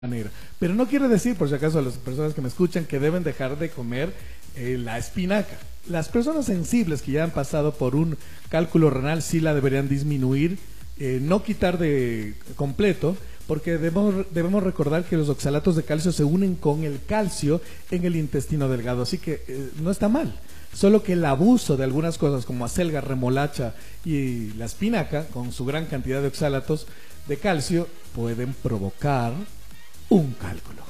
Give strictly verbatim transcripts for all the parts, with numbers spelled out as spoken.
manera. Pero no quiere decir, por si acaso, a las personas que me escuchan que deben dejar de comer eh, la espinaca. Las personas sensibles que ya han pasado por un cálculo renal sí la deberían disminuir, eh, no quitar de completo, porque debemos, debemos recordar que los oxalatos de calcio se unen con el calcio en el intestino delgado, así que eh, no está mal. Solo que el abuso de algunas cosas como acelga, remolacha y la espinaca, con su gran cantidad de oxalatos de calcio, pueden provocar un cálculo.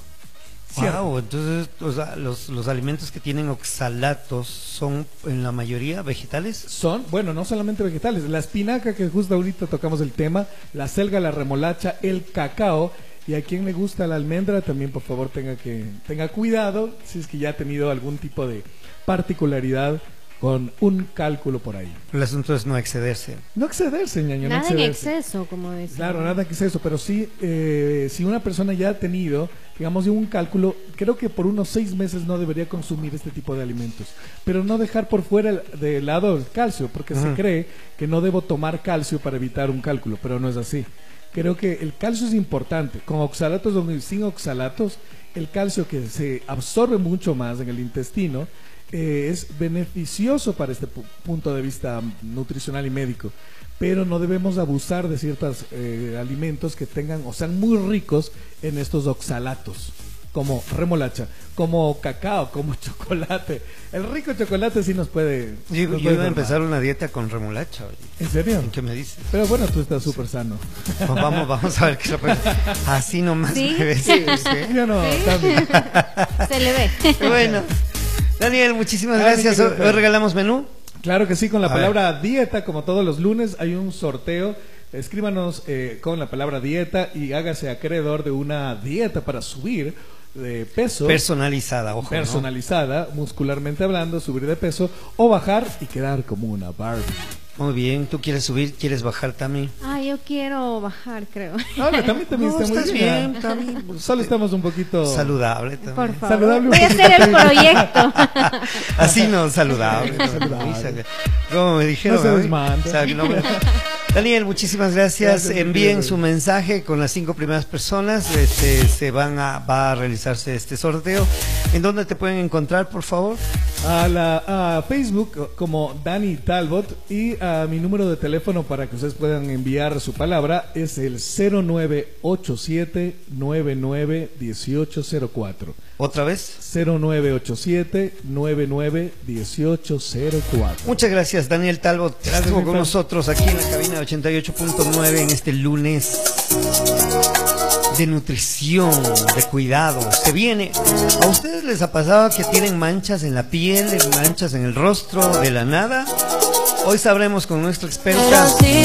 Wow, entonces o sea, los, los alimentos que tienen oxalatos son en la mayoría vegetales. Son, bueno, no solamente vegetales, la espinaca, que justo ahorita tocamos el tema, la selga, la remolacha, el cacao, y a quien le gusta la almendra también, por favor, tenga que tenga cuidado si es que ya ha tenido algún tipo de particularidad con un cálculo por ahí. El asunto es no excederse. No excederse, ñaño. Nada no en excederse. exceso, como decía. Claro, nada en exceso, pero sí, eh, si una persona ya ha tenido, digamos, un cálculo, creo que por unos seis meses no debería consumir este tipo de alimentos. Pero no dejar por fuera el, de lado el calcio, porque uh-huh. se cree que no debo tomar calcio para evitar un cálculo, pero no es así. Creo que el calcio es importante, con oxalatos o sin oxalatos, el calcio que se absorbe mucho más en el intestino, Eh, es beneficioso para este pu punto de vista nutricional y médico, pero no debemos abusar de ciertos eh, alimentos que tengan o sean muy ricos en estos oxalatos, como remolacha, como cacao, como chocolate. El rico chocolate sí nos puede... Yo, nos yo puede iba a formar. empezar una dieta con remolacha. Oye. ¿En serio? ¿Qué me dices? Pero bueno, tú estás súper sano. Pues vamos, vamos a ver qué es lo que... Así nomás ¿Sí? me ves. Sí, sí. Yo no, ¿Sí? también. Se le ve. Bueno, Daniel, muchísimas Ay, gracias. mi Hoy querido. regalamos menú. Claro que sí, con la A palabra ver. dieta, como todos los lunes, hay un sorteo. Escríbanos eh, con la palabra dieta y hágase acreedor de una dieta para subir de peso. Personalizada, ojo. Personalizada, ¿no? Muscularmente hablando, subir de peso o bajar y quedar como una Barbie. Muy bien, ¿tú quieres subir, quieres bajar también? Ah, yo quiero bajar, creo. Ahora, también, también No, está muy estás bien. bien, también. Solo estamos un poquito... Saludable también. Por favor. Saludable un Voy a poquito. hacer el proyecto. Así no, saludable. Saludable. Como me dijeron. No se ¿eh? desmanta. O sea, que no me- Daniel, muchísimas gracias. Gracias, Envíen querido. su mensaje con las cinco primeras personas. Este, se van a, va a realizarse este sorteo. ¿En dónde te pueden encontrar, por favor? A, la, a Facebook como Dani Talbot, y a mi número de teléfono para que ustedes puedan enviar su palabra es el cero nueve ocho siete nueve nueve uno ocho cero cuatro. ¿Otra vez? cero nueve ocho siete nueve nueve uno ocho cero cuatro. Muchas gracias, Daniel Talbot. Gracias, Estuvo mi con Fran. nosotros aquí en la cabina de ochenta y ocho punto nueve en este lunes de nutrición, de cuidado. Se viene. ¿A ustedes les ha pasado que tienen manchas en la piel, manchas en el rostro de la nada? Hoy sabremos con nuestra experta